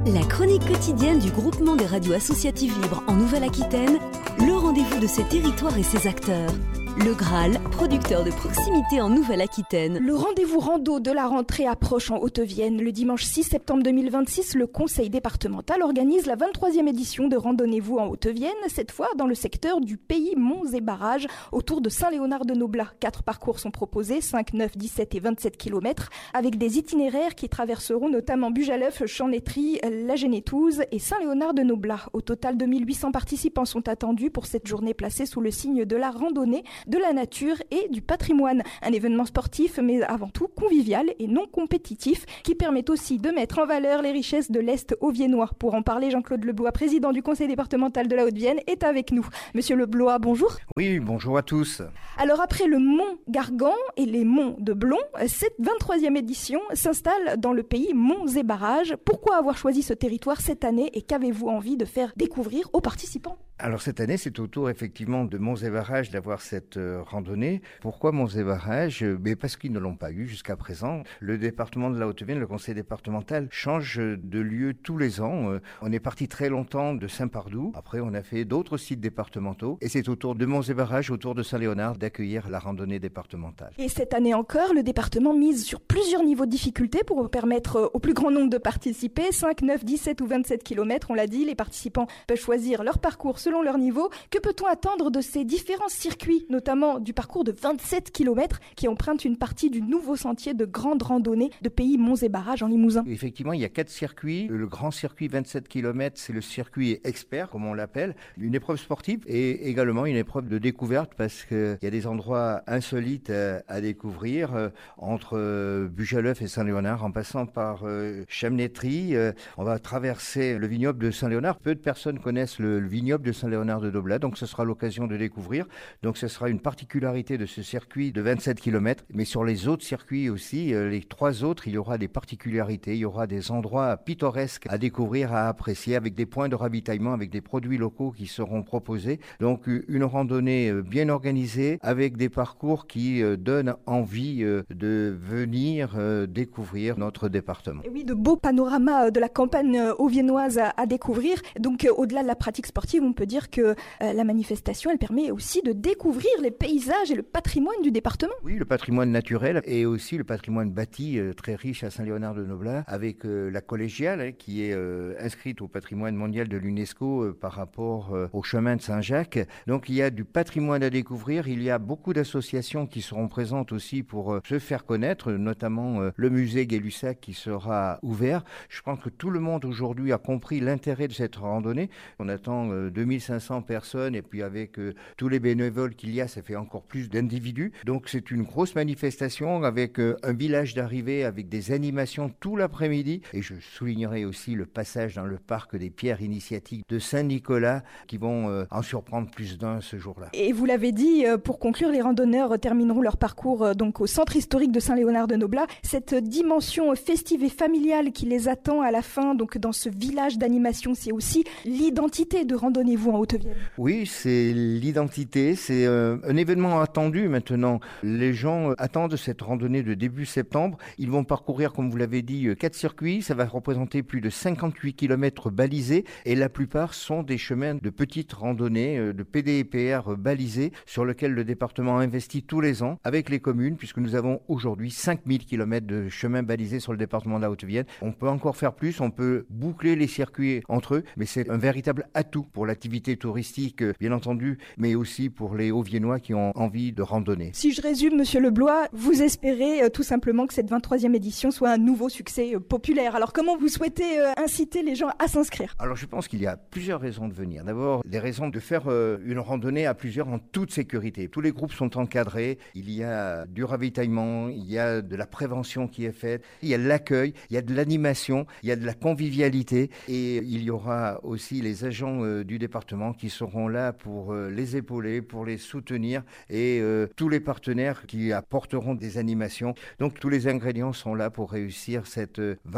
La chronique quotidienne du groupement des radios associatives libres en Nouvelle-Aquitaine, le rendez-vous de ses territoires et ses acteurs. Le Graal, producteur de proximité en Nouvelle-Aquitaine. Le rendez-vous rando de la rentrée approche en Haute-Vienne. Le dimanche 6 septembre 2026, le conseil départemental organise la 23e édition de Randonnez-vous en Haute-Vienne, cette fois dans le secteur du pays Monts et Barrages, autour de Saint-Léonard-de-Noblat. 4 parcours sont proposés, 5, 9, 17 et 27 km, avec des itinéraires qui traverseront notamment Bujaleuf, Champnétry, la Génétouze et Saint-Léonard-de-Noblat. Au total, 2800 participants sont attendus pour cette journée placée sous le signe de la randonnée, de la nature et du patrimoine. Un événement sportif, mais avant tout convivial et non compétitif, qui permet aussi de mettre en valeur les richesses de l'Est haut-viennois. Pour en parler, Jean-Claude Leblois, président du conseil départemental de la Haute-Vienne, est avec nous. Monsieur Leblois, bonjour. Oui, bonjour à tous. Alors après le mont Gargan et les monts de Blon, cette 23e édition s'installe dans le pays Monts et Barrages. Pourquoi avoir choisi ce territoire cette année et qu'avez-vous envie de faire découvrir aux participants ? Alors cette année, c'est au tour effectivement de Monts et Barrages d'avoir cette randonnée. Pourquoi Monts et Barrages ? Parce qu'ils ne l'ont pas eu jusqu'à présent. Le département de la Haute-Vienne, le conseil départemental, change de lieu tous les ans. On est parti très longtemps de Saint-Pardoux. Après, on a fait d'autres sites départementaux. Et c'est au tour de Monts et Barrages, autour de Saint-Léonard, d'accueillir la randonnée départementale. Et cette année encore, le département mise sur plusieurs niveaux de difficulté pour permettre au plus grand nombre de participer. 5, 9, 17 ou 27 km, on l'a dit, les participants peuvent choisir leur parcours selon leur niveau. Que peut-on attendre de ces différents circuits, notamment du parcours de 27 km qui emprunte une partie du nouveau sentier de grande randonnée de pays Monts et Barrages en Limousin? Effectivement, il y a 4 circuits. Le grand circuit 27 km, c'est le circuit expert, comme on l'appelle. Une épreuve sportive et également une épreuve de découverte parce qu'il y a des endroits insolites à découvrir entre Bujaleuf et Saint-Léonard en passant par Champnétry. On va traverser le vignoble de Saint-Léonard. Peu de personnes connaissent le vignoble de Saint-Léonard-de-Noblat, donc ce sera l'occasion de découvrir. Donc ce sera une particularité de ce circuit de 27 km, mais sur les autres circuits aussi, les 3 autres, il y aura des particularités, il y aura des endroits pittoresques à découvrir, à apprécier, avec des points de ravitaillement, avec des produits locaux qui seront proposés. Donc une randonnée bien organisée, avec des parcours qui donnent envie de venir découvrir notre département. Et oui, de beaux panoramas de la campagne haut-viennoise à découvrir. Donc au-delà de la pratique sportive, on peut dire que la manifestation, elle permet aussi de découvrir les paysages et le patrimoine du département. Oui, le patrimoine naturel et aussi le patrimoine bâti très riche à Saint-Léonard-de-Noblat avec la collégiale qui est inscrite au patrimoine mondial de l'UNESCO par rapport au chemin de Saint-Jacques. Donc il y a du patrimoine à découvrir, il y a beaucoup d'associations qui seront présentes aussi pour se faire connaître, notamment le musée Gay-Lussac qui sera ouvert. Je pense que tout le monde aujourd'hui a compris l'intérêt de cette randonnée. On attend 2500 personnes et puis avec tous les bénévoles qu'il y a, ça fait encore plus d'individus. Donc c'est une grosse manifestation avec un village d'arrivée, avec des animations tout l'après-midi. Et je soulignerai aussi le passage dans le parc des pierres initiatiques de Saint-Nicolas qui vont en surprendre plus d'un ce jour-là. Et vous l'avez dit, pour conclure, les randonneurs termineront leur parcours donc au centre historique de Saint-Léonard-de-Noblat. Cette dimension festive et familiale qui les attend à la fin, donc dans ce village d'animation, c'est aussi l'identité de Randonnez-vous en Haute-Vienne. Oui, c'est l'identité, c'est un événement attendu maintenant. Les gens attendent cette randonnée de début septembre. Ils vont parcourir, comme vous l'avez dit, 4 circuits. Ça va représenter plus de 58 km balisés et la plupart sont des chemins de petites randonnées, de PDPR balisés sur lesquels le département investit tous les ans avec les communes puisque nous avons aujourd'hui 5000 km de chemins balisés sur le département de la Haute-Vienne. On peut encore faire plus, on peut boucler les circuits entre eux, mais c'est un véritable atout pour l'activité touristique, bien entendu, mais aussi pour les Hauts-Viennois qui ont envie de randonner. Si je résume, Monsieur Leblois, vous espérez tout simplement que cette 23e édition soit un nouveau succès populaire. Alors comment vous souhaitez inciter les gens à s'inscrire ? Alors je pense qu'il y a plusieurs raisons de venir. D'abord, les raisons de faire une randonnée à plusieurs en toute sécurité. Tous les groupes sont encadrés, il y a du ravitaillement, il y a de la prévention qui est faite, il y a de l'accueil, il y a de l'animation, il y a de la convivialité et il y aura aussi les agents du département qui seront là pour les épauler, pour les soutenir et tous les partenaires qui apporteront des animations. Donc tous les ingrédients sont là pour réussir cette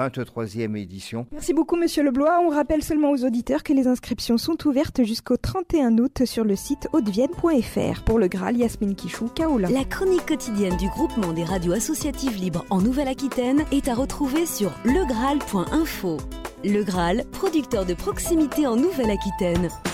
23e édition. Merci beaucoup Monsieur Leblois. On rappelle seulement aux auditeurs que les inscriptions sont ouvertes jusqu'au 31 août sur le site hautevienne.fr. Pour le Graal, Yasmine Kichou, Kaoula. La chronique quotidienne du groupement des radios associatives libres en Nouvelle-Aquitaine est à retrouver sur legraal.info. Le Graal, producteur de proximité en Nouvelle-Aquitaine.